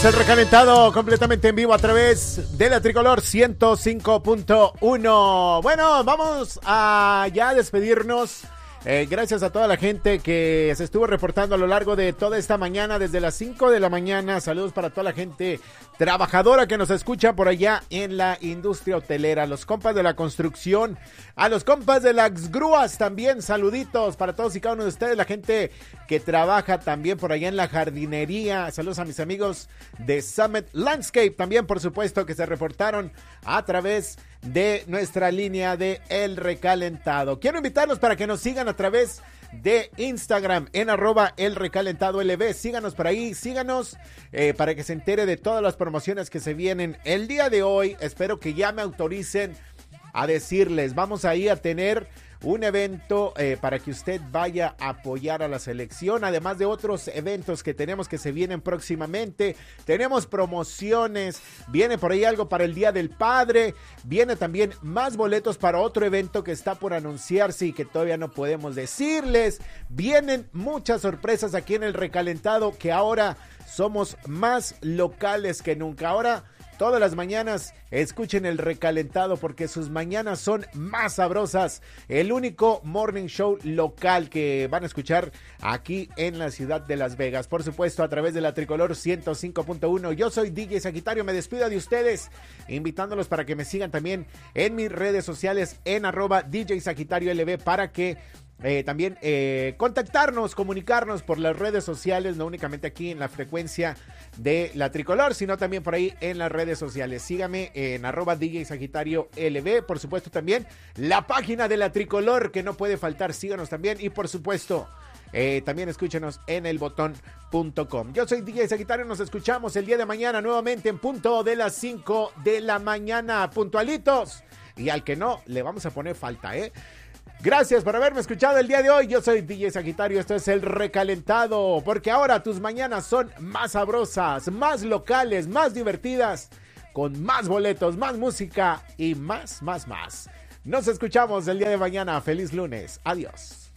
es el recalentado completamente en vivo a través de la Tricolor 105.1. Bueno, vamos a ya despedirnos. Gracias a toda la gente que se estuvo reportando a lo largo de toda esta mañana, desde las 5 de la mañana. Saludos para toda la gente trabajadora que nos escucha por allá en la industria hotelera, a los compas de la construcción, a los compas de las grúas también, saluditos para todos y cada uno de ustedes, la gente que trabaja también por allá en la jardinería. Saludos a mis amigos de Summit Landscape también, por supuesto, que se reportaron a través de nuestra línea de El Recalentado. Quiero invitarlos para que nos sigan a través de Instagram en @elrecalentadolb. Síganos por ahí, síganos para que se entere de todas las promociones que se vienen el día de hoy. Espero que ya me autoricen a decirles, vamos ahí a tener un evento para que usted vaya a apoyar a la selección, además de otros eventos que tenemos que se vienen próximamente. Tenemos promociones, viene por ahí algo para el Día del Padre, viene también más boletos para otro evento que está por anunciarse y que todavía no podemos decirles. Vienen muchas sorpresas aquí en El Recalentado, que ahora somos más locales que nunca. Ahora todas las mañanas escuchen El Recalentado porque sus mañanas son más sabrosas. El único morning show local que van a escuchar aquí en la ciudad de Las Vegas. Por supuesto, a través de la Tricolor 105.1. Yo soy DJ Sagitario, me despido de ustedes, invitándolos para que me sigan también en mis redes sociales en @DJ Sagitario LB para que también contactarnos, comunicarnos por las redes sociales, no únicamente aquí en la frecuencia de la Tricolor, sino también por ahí en las redes sociales. Sígame en @DJ Sagitario LB, por supuesto también la página de la Tricolor que no puede faltar, síganos también y por supuesto también escúchenos en elbotón.com. Yo soy DJ Sagitario, nos escuchamos el día de mañana nuevamente en punto de las 5 de la mañana, puntualitos, y al que no, le vamos a poner falta, Gracias por haberme escuchado el día de hoy. Yo soy DJ Sagitario, esto es El Recalentado, porque ahora tus mañanas son más sabrosas, más locales, más divertidas, con más boletos, más música y más. Nos escuchamos el día de mañana. Feliz lunes. Adiós.